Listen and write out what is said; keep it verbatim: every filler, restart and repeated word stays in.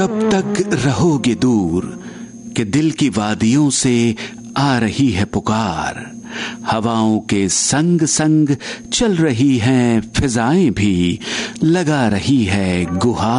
कब तक रहोगे दूर कि दिल की वादियों से आ रही है पुकार। हवाओं के संग संग चल रही हैं फिजाएं भी, लगा रही है गुहार।